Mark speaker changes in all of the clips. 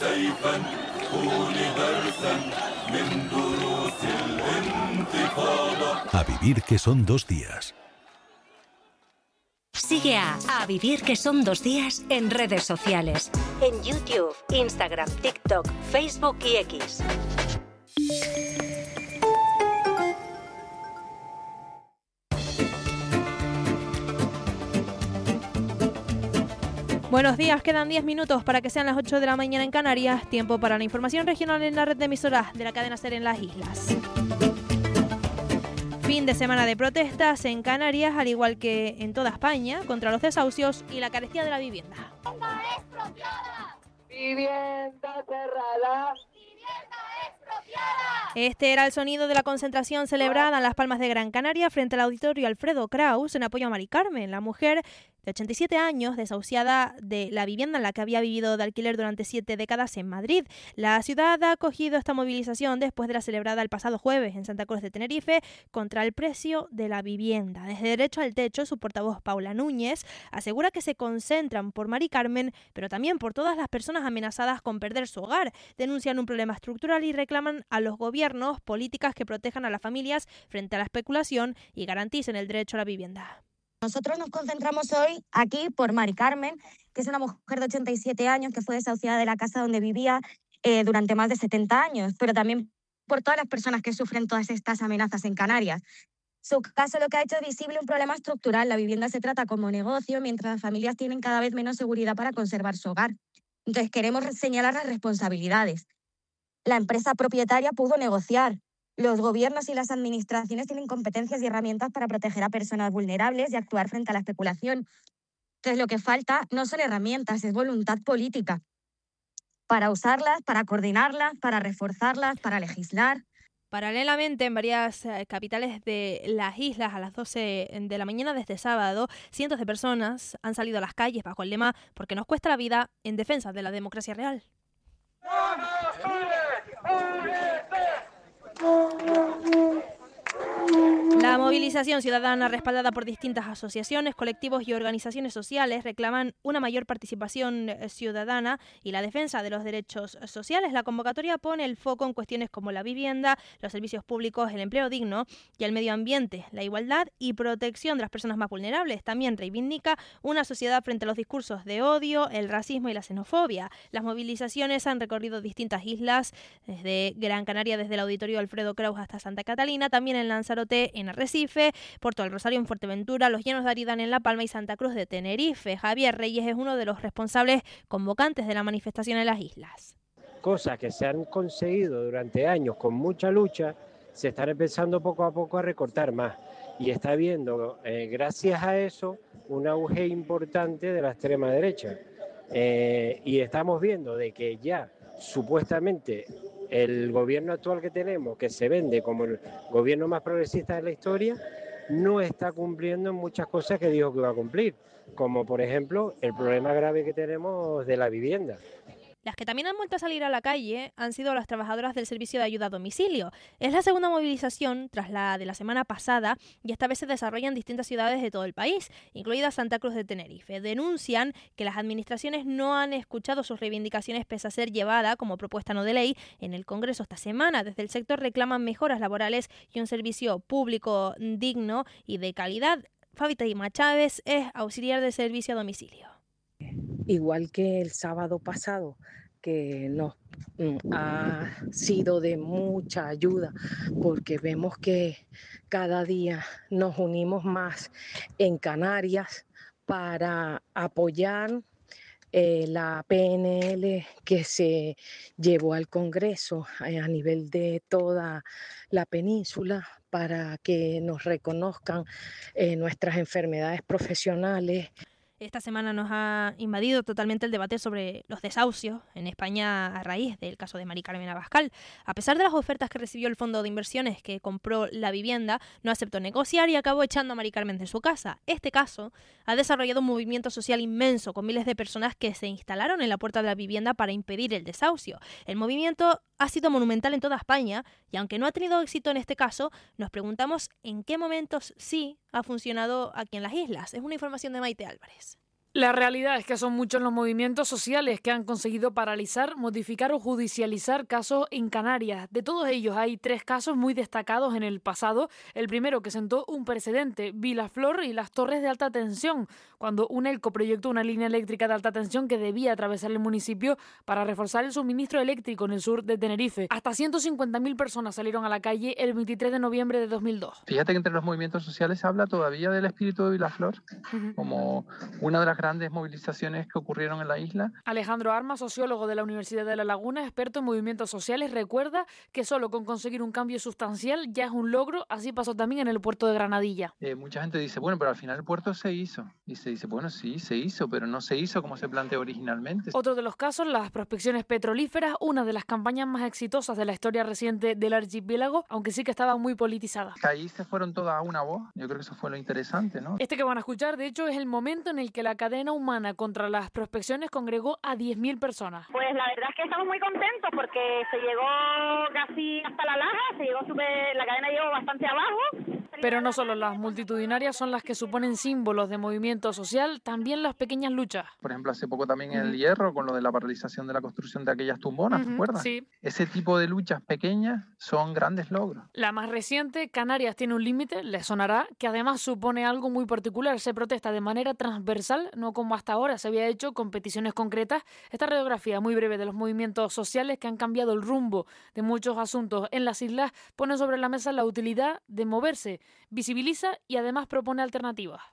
Speaker 1: سيفا قول درسا من دروس الانتفاضة. A vivir que son 2 días.
Speaker 2: Sigue a Vivir que son 2 días en redes sociales. En YouTube, Instagram, TikTok, Facebook y X.
Speaker 3: Buenos días, quedan 10 minutos para que sean las 8 de la mañana en Canarias. Tiempo para la información regional en la red de emisoras de la cadena SER en las islas. Fin de semana de protestas en Canarias, al igual que en toda España, contra los desahucios y la carestía de la vivienda.
Speaker 4: ¡Vivienda expropiada!
Speaker 5: ¡Vivienda cerrada!
Speaker 4: ¡Vivienda expropiada!
Speaker 3: Este era el sonido de la concentración celebrada en Las Palmas de Gran Canaria frente al auditorio Alfredo Kraus en apoyo a Mari Carmen, la mujer de 87 años, desahuciada de la vivienda en la que había vivido de alquiler durante 7 décadas en Madrid. La ciudad ha acogido esta movilización después de la celebrada el pasado jueves en Santa Cruz de Tenerife contra el precio de la vivienda. Desde Derecho al Techo, su portavoz Paula Núñez asegura que se concentran por Mari Carmen, pero también por todas las personas amenazadas con perder su hogar. Denuncian un problema estructural y reclaman a los gobiernos políticas que protejan a las familias frente a la especulación y garanticen el derecho a la vivienda.
Speaker 6: Nosotros nos concentramos hoy aquí por Mari Carmen, que es una mujer de 87 años que fue desahuciada de la casa donde vivía durante más de 70 años, pero también por todas las personas que sufren todas estas amenazas en Canarias. Su caso lo que ha hecho es visible un problema estructural. La vivienda se trata como negocio, mientras las familias tienen cada vez menos seguridad para conservar su hogar. Entonces queremos señalar las responsabilidades. La empresa propietaria pudo negociar. Los gobiernos y las administraciones tienen competencias y herramientas para proteger a personas vulnerables y actuar frente a la especulación. Entonces, lo que falta no son herramientas, es voluntad política para usarlas, para coordinarlas, para reforzarlas, para legislar.
Speaker 3: Paralelamente, en varias capitales de las islas, a las 12 de la mañana de este sábado, cientos de personas han salido a las calles bajo el lema «Porque nos cuesta la vida» en defensa de la democracia real. La movilización ciudadana, respaldada por distintas asociaciones, colectivos y organizaciones sociales, reclaman una mayor participación ciudadana y la defensa de los derechos sociales. La convocatoria pone el foco en cuestiones como la vivienda, los servicios públicos, el empleo digno y el medio ambiente, la igualdad y protección de las personas más vulnerables. También reivindica una sociedad frente a los discursos de odio, el racismo y la xenofobia. Las movilizaciones han recorrido distintas islas, desde Gran Canaria, desde el auditorio Alfredo Kraus hasta Santa Catalina, también en Lanzarote, en Arrecife, Puerto del Rosario en Fuerteventura, Los Llanos de Aridane en La Palma y Santa Cruz de Tenerife. Javier Reyes es uno de los responsables convocantes de la manifestación en las islas.
Speaker 7: Cosas que se han conseguido durante años con mucha lucha, se están empezando poco a poco a recortar más. Y está habiendo, gracias a eso, un auge importante de la extrema derecha. Y estamos viendo de que ya supuestamente el gobierno actual que tenemos, que se vende como el gobierno más progresista de la historia, no está cumpliendo en muchas cosas que dijo que iba a cumplir, como por ejemplo el problema grave que tenemos de la vivienda.
Speaker 3: Las que también han vuelto a salir a la calle han sido las trabajadoras del servicio de ayuda a domicilio. Es la segunda movilización tras la de la semana pasada y esta vez se desarrolla en distintas ciudades de todo el país, incluida Santa Cruz de Tenerife. Denuncian que las administraciones no han escuchado sus reivindicaciones pese a ser llevada como propuesta no de ley en el Congreso esta semana. Desde el sector reclaman mejoras laborales y un servicio público digno y de calidad. Fátima Chávez es auxiliar de servicio a domicilio.
Speaker 8: Igual que el sábado pasado, que nos ha sido de mucha ayuda, porque vemos que cada día nos unimos más en Canarias para apoyar la PNL que se llevó al Congreso a nivel de toda la península para que nos reconozcan nuestras enfermedades profesionales.
Speaker 3: Esta semana nos ha invadido totalmente el debate sobre los desahucios en España a raíz del caso de Mari Carmen Abascal. A pesar de las ofertas que recibió el fondo de inversiones que compró la vivienda, no aceptó negociar y acabó echando a Mari Carmen de su casa. Este caso ha desarrollado un movimiento social inmenso con miles de personas que se instalaron en la puerta de la vivienda para impedir el desahucio. El movimiento ha sido monumental en toda España y aunque no ha tenido éxito en este caso, nos preguntamos en qué momentos sí ha funcionado aquí en las islas. Es una información de Maite Álvarez.
Speaker 9: La realidad es que son muchos los movimientos sociales que han conseguido paralizar, modificar o judicializar casos en Canarias. De todos ellos hay 3 casos muy destacados en el pasado. El primero, que sentó un precedente, Vilaflor y las torres de alta tensión, cuando UNELCO proyectó una línea eléctrica de alta tensión que debía atravesar el municipio para reforzar el suministro eléctrico en el sur de Tenerife. Hasta 150.000 personas salieron a la calle el 23 de noviembre de 2002.
Speaker 10: Fíjate que entre los movimientos sociales se habla todavía del espíritu de Vilaflor, como una de las grandes movilizaciones que ocurrieron en la isla.
Speaker 9: Alejandro Armas, sociólogo de la Universidad de La Laguna, experto en movimientos sociales, recuerda que solo con conseguir un cambio sustancial ya es un logro. Así pasó también en el puerto de Granadilla.
Speaker 10: Mucha gente dice, bueno, pero al final el puerto se hizo. Y se dice, bueno, sí, se hizo, pero no se hizo como se planteó originalmente.
Speaker 9: Otro de los casos, las prospecciones petrolíferas, una de las campañas más exitosas de la historia reciente del archipiélago, aunque sí que estaba muy politizada.
Speaker 10: Ahí se fueron todas a una voz. Yo creo que eso fue lo interesante, ¿no?
Speaker 9: Este que van a escuchar, de hecho, es el momento en el que la cadena humana contra las prospecciones congregó a 10.000 personas.
Speaker 11: Pues la verdad es que estamos muy contentos porque se llegó casi hasta la laja, la cadena llegó bastante abajo.
Speaker 9: Pero no solo las multitudinarias son las que suponen símbolos de movimiento social, también las pequeñas luchas.
Speaker 10: Por ejemplo, hace poco también El Hierro, con lo de la paralización de la construcción de aquellas tumbonas, ¿te acuerdas?
Speaker 9: Sí.
Speaker 10: Ese tipo de luchas pequeñas son grandes logros.
Speaker 9: La más reciente, Canarias tiene un límite, les sonará, que además supone algo muy particular. Se protesta de manera transversal, no como hasta ahora se había hecho con peticiones concretas. Esta radiografía muy breve de los movimientos sociales que han cambiado el rumbo de muchos asuntos en las islas pone sobre la mesa la utilidad de moverse, visibiliza y además propone alternativas.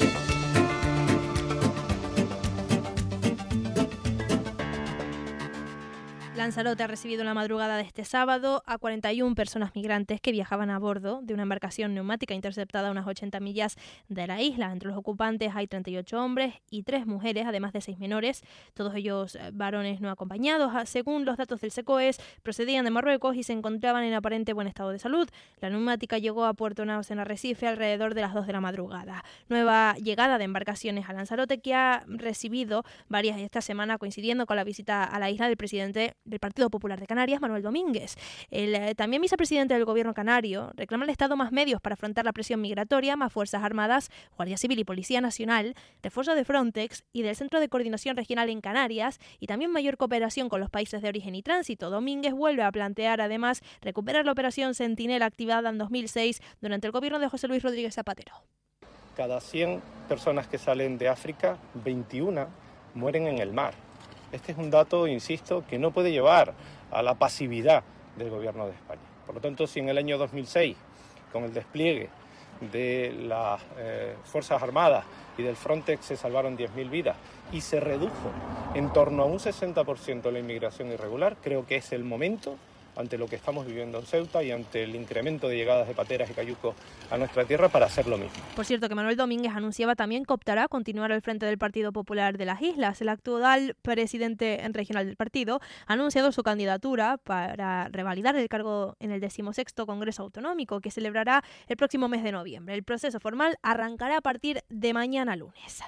Speaker 3: Lanzarote ha recibido en la madrugada de este sábado a 41 personas migrantes que viajaban a bordo de una embarcación neumática interceptada a unas 80 millas de la isla. Entre los ocupantes hay 38 hombres y 3 mujeres, además de 6 menores, todos ellos varones no acompañados. Según los datos del SECOES, procedían de Marruecos y se encontraban en aparente buen estado de salud. La neumática llegó a Puerto Naos en Arrecife alrededor de las 2 de la madrugada. Nueva llegada de embarcaciones a Lanzarote que ha recibido varias esta semana, coincidiendo con la visita a la isla del presidente del Partido Popular de Canarias, Manuel Domínguez. El también vicepresidente del gobierno canario reclama al Estado más medios para afrontar la presión migratoria, más Fuerzas Armadas, Guardia Civil y Policía Nacional, refuerzo de Frontex y del Centro de Coordinación Regional en Canarias y también mayor cooperación con los países de origen y tránsito. Domínguez vuelve a plantear además recuperar la operación Centinela activada en 2006 durante el gobierno de José Luis Rodríguez Zapatero.
Speaker 12: Cada 100 personas que salen de África, 21 mueren en el mar. Este es un dato, insisto, que no puede llevar a la pasividad del gobierno de España. Por lo tanto, si en el año 2006, con el despliegue de las Fuerzas Armadas y del Frontex se salvaron 10.000 vidas y se redujo en torno a un 60% la inmigración irregular, creo que es el momento, ante lo que estamos viviendo en Ceuta y ante el incremento de llegadas de pateras y cayucos a nuestra tierra, para hacer lo mismo.
Speaker 3: Por cierto, que Manuel Domínguez anunciaba también que optará a continuar al frente del Partido Popular de las Islas. El actual presidente regional del partido ha anunciado su candidatura para revalidar el cargo en el 16º Congreso Autonómico, que celebrará el próximo mes de noviembre. El proceso formal arrancará a partir de mañana lunes.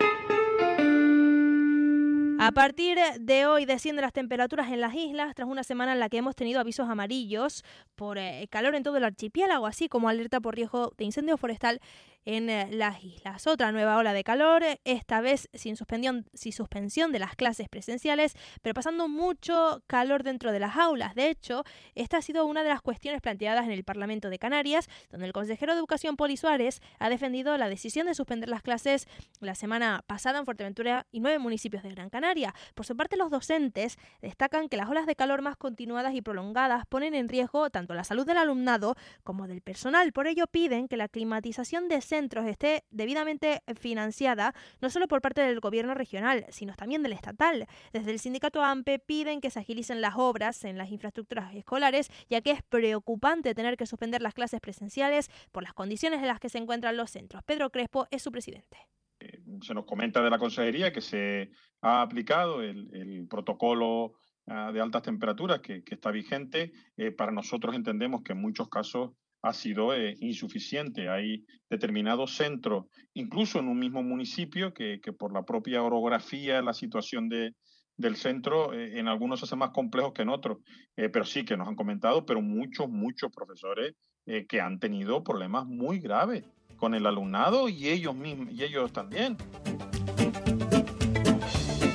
Speaker 3: A partir de hoy descienden las temperaturas en las islas tras una semana en la que hemos tenido avisos amarillos por calor en todo el archipiélago, así como alerta por riesgo de incendio forestal en las islas. Otra nueva ola de calor, esta vez sin suspensión de las clases presenciales, pero pasando mucho calor dentro de las aulas. De hecho, esta ha sido una de las cuestiones planteadas en el Parlamento de Canarias, donde el consejero de Educación, Poli Suárez, ha defendido la decisión de suspender las clases la semana pasada en Fuerteventura y 9 municipios de Gran Canaria. Por su parte, los docentes destacan que las olas de calor más continuadas y prolongadas ponen en riesgo tanto la salud del alumnado como del personal. Por ello, piden que la climatización de centros esté debidamente financiada, no solo por parte del gobierno regional, sino también del estatal. Desde el sindicato AMPE piden que se agilicen las obras en las infraestructuras escolares, ya que es preocupante tener que suspender las clases presenciales por las condiciones en las que se encuentran los centros. Pedro Crespo es su presidente.
Speaker 13: Se nos comenta de la consejería que se ha aplicado el protocolo de altas temperaturas que está vigente. Para nosotros entendemos que en muchos casos ha sido insuficiente. Hay determinados centros, incluso en un mismo municipio, que por la propia orografía, la situación del centro, en algunos se hace más complejos que en otros. Pero sí que nos han comentado, pero muchos profesores que han tenido problemas muy graves con el alumnado y ellos mismos, y ellos también.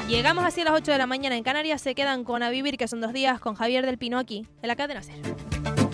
Speaker 3: Llegamos hacia las 8 de la mañana en Canarias. Se quedan con A Vivir, que son 2 días, con Javier del Pino aquí, en la cadena SER.